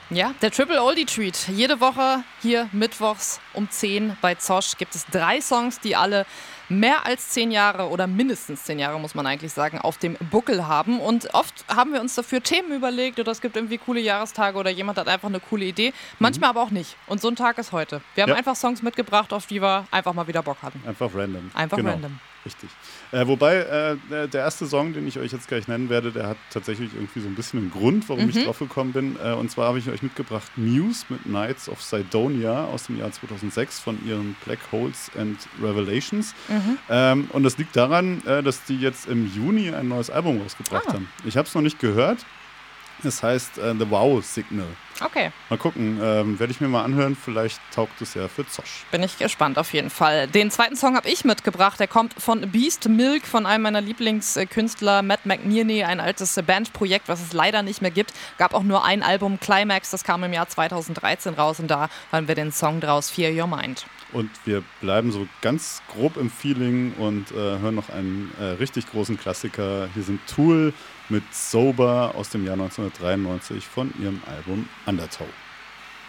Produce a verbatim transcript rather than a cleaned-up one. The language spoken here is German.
Ja, der Triple Oldie Treat. Jede Woche hier mittwochs um zehn bei Zosch gibt es drei Songs, die alle mehr als zehn Jahre oder mindestens zehn Jahre, muss man eigentlich sagen, auf dem Buckel haben. Und oft haben wir uns dafür Themen überlegt oder es gibt irgendwie coole Jahrestage oder jemand hat einfach eine coole Idee. Manchmal mhm. aber auch nicht. Und so ein Tag ist heute. Wir haben ja. einfach Songs mitgebracht, auf die wir einfach mal wieder Bock hatten. Einfach random. Einfach genau. random. Richtig. Äh, wobei, äh, der, der erste Song, den ich euch jetzt gleich nennen werde, der hat tatsächlich irgendwie so ein bisschen einen Grund, warum mhm. ich drauf gekommen bin. Äh, und zwar habe ich euch mitgebracht Muse mit Knights of Sidonia aus dem Jahr zweitausendsechs von ihren Black Holes and Revelations. Mhm. Ähm, und das liegt daran, äh, dass die jetzt im Juni ein neues Album rausgebracht ah. haben. Ich habe es noch nicht gehört. Es heißt äh, The Wow Signal. Okay. Mal gucken, ähm, werde ich mir mal anhören. Vielleicht taugt es ja für Zosch. Bin ich gespannt auf jeden Fall. Den zweiten Song habe ich mitgebracht. Der kommt von Beast Milk, von einem meiner Lieblingskünstler, Matt McNearney. Ein altes Bandprojekt, was es leider nicht mehr gibt. Gab auch nur ein Album, Climax, das kam im Jahr zweitausenddreizehn raus. Und da hören wir den Song draus, Fear Your Mind. Und wir bleiben so ganz grob im Feeling und äh, hören noch einen äh, richtig großen Klassiker. Hier sind Tool mit Sober aus dem Jahr neunzehnhundertdreiundneunzig von ihrem Album Undertow.